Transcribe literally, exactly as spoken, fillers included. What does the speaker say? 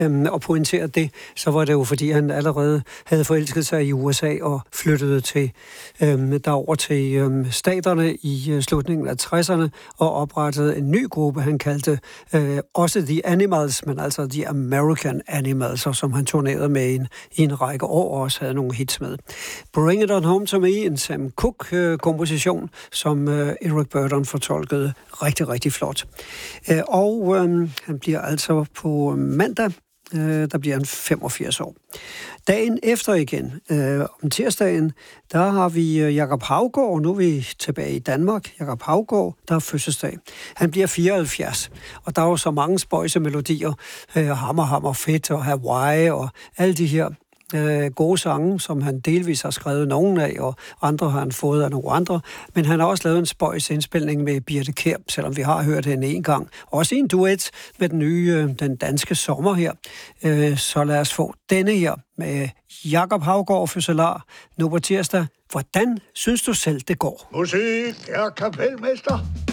og pointere det, så var det jo, fordi han allerede havde forelsket sig i U S A og flyttede til øhm, derover til øhm, staterne i øh, slutningen af tresserne og oprettede en ny gruppe, han kaldte øh, også The Animals, men altså The American Animals, og som han turnerede med i en, i en række år og også havde nogle hits med. Bring It On Home To Me, en Sam Cooke-komposition, øh, som øh, Eric Burdon fortolkede rigtig, rigtig flot. Øh, og øh, han bliver altså på mandag, der bliver han femogfirs år. Dagen efter igen, øh, om tirsdagen, der har vi Jakob Haugaard, nu er vi tilbage i Danmark. Jakob Haugaard, der har fødselsdag. Han bliver fireoghalvfjerds, og der er jo så mange spøjse melodier, øh, Hammer, Hammer, Fedt og Hawaii og alle de her øh, gode sange, som han delvis har skrevet nogen af, og andre har han fået af nogle andre. Men han har også lavet en spøjs indspilning med Birthe Kjær, selvom vi har hørt hende en gang. Også en duet med den nye, øh, den danske sommer her. Øh, så lad os få denne her med Jakob Haugaard, fødselar, nu på tirsdag. Hvordan synes du selv, det går? Musik er kapelmester.